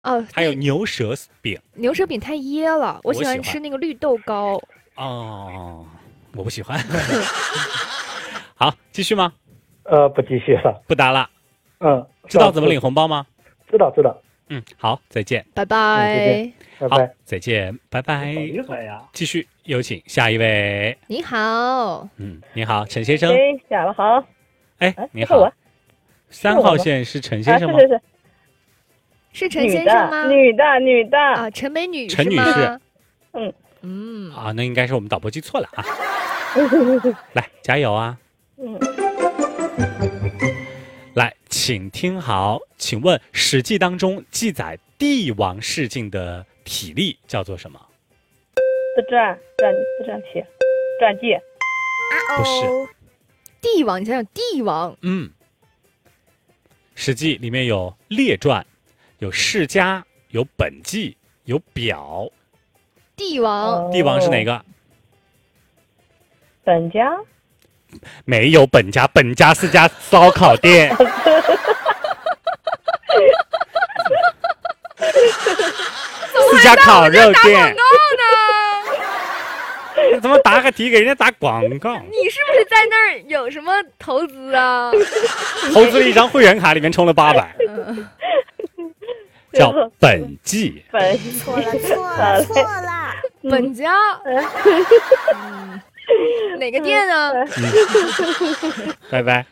哦， 还有牛舌饼。 牛舌饼太噎了，我喜欢吃那个绿豆糕。 哦，我不喜欢。好，继续吗？ 不继续了。 不答了。 知知道怎么领红包吗？ 知道。 好，再见。 拜拜。 拜拜。 好，再见，拜拜。 好厉害呀！ 继续有请下一位。 你好。 你好，陈先生。 下午好。 你好。3号线是陈先生吗？ 是陈先生吗？ 女的啊，陈美女， 陈女士。那应该是我们导播记错了啊。来，加油啊！来，请听好，请问《史记》当中记载帝王事迹的体例叫做什么？ 自传体，传记。 不是。 帝王，你想想帝王。 《史记》里面有列传，有世家，有本纪，有表。 帝王是哪个？ 本家？ 没有本家，本家是家烧烤店。是家烤肉店。怎么答个题给人家打广告？ 你是不是在那儿有什么投资啊？ 投资了一张会员卡，里面充了800。叫本纪。 错了。 本家。哪个店啊？ 拜拜。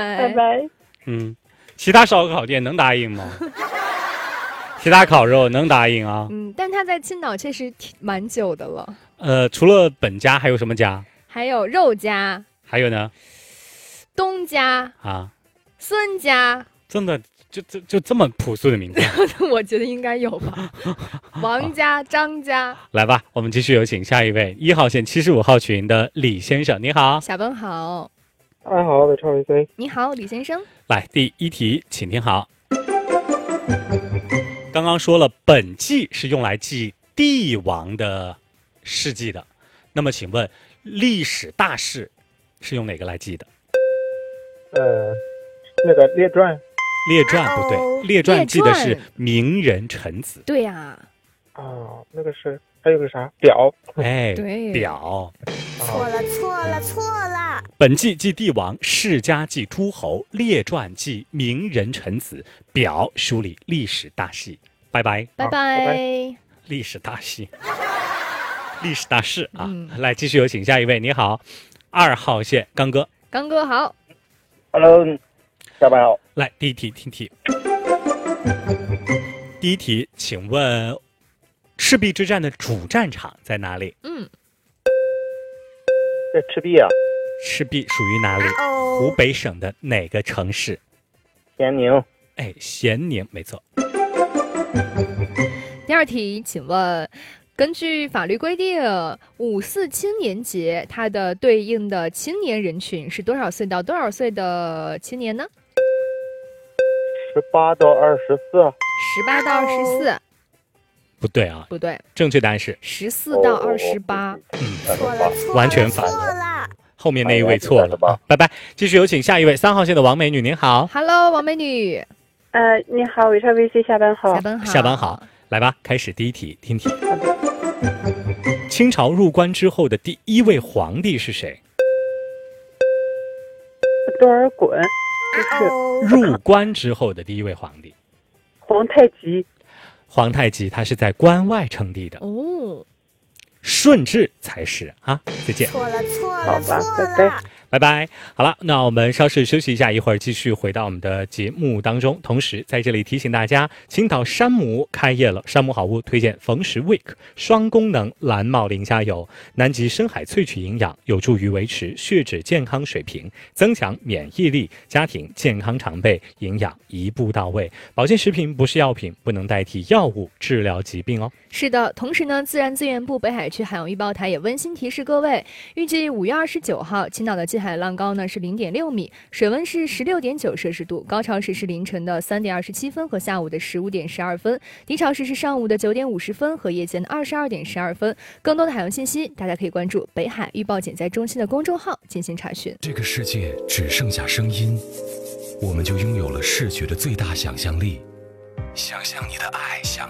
其他烧烤店能答应吗？其他烤肉能答应啊？ 但他在青岛确实蛮久的了。 除了本家还有什么家？ 还有肉家。 还有呢？ 东家啊， 孙家。 真的就这么朴素的名字？ 我觉得应该有吧。王家、张家。 来吧，我们继续有请下一位1号线75号群的李先生，你好。 下班好。 好，伟超 VC。 你好，李先生。 来，第1题，请听好。刚刚说了，本纪是用来记帝王的事迹的，那么请问历史大事是用哪个来记的？ 那个列传。 列传不对，列传记的是名人臣子。 对呀。 那个是还有个啥表？ 对， 表。 错了。 本纪记帝王，世家记诸侯，列传记名人臣子，表梳理历史大戏。拜拜。历史大戏，历史大事啊！来，继续有请下一位。你好，2号线刚哥。 刚哥好。 Hello， 下班好。 来，第1题听题。第1题，请问赤壁之战的主战场在哪里？ 在赤壁啊。 赤壁属于哪里？湖北省的哪个城市？ 咸宁。 咸宁，没错。 第2题，请问根据法律规定，5·4青年节它的对应的青年人群是多少岁到多少岁的青年呢 ？18到24。 18到24。 不对啊。 不对。 正确答案是 14到28。 完全反了。后面那一位错了。拜拜。继续有请下一位3号线的王美女，您好。 Hello， 王美女。 你好，伟超 VC， 下班好。 下班好。来吧，开始第1题，听题。清朝入关之后的第1位皇帝是谁？ 多尔衮。 入关之后的第1位皇帝。 皇太极。 皇太极他是在关外称帝的。顺治才是啊！再见。 错了。 好吧，拜拜。 拜拜。好了，那我们稍事休息一下，一会儿继续回到我们的节目当中。同时在这里提醒大家，青岛山姆开业了，山姆好物推荐冯石 Week 双功能蓝帽磷虾油，南极深海萃取营养，有助于维持血脂健康水平，增强免疫力，家庭健康常备，营养一步到位。保健食品不是药品，不能代替药物治疗疾病哦。 是的，同时呢，自然资源部北海区海洋预报台也温馨提示各位，预计5月29号，青岛的近海浪高呢是0.6米，水温是16.9摄氏度，高潮时是凌晨的3点27分和下午的15点12分，低潮时是上午的9点50分和夜间的22点12分。更多的海洋信息，大家可以关注北海预报减灾中心的公众号进行查询。 这个世界只剩下声音，我们就拥有了视觉的最大想象力。 想象你的爱，想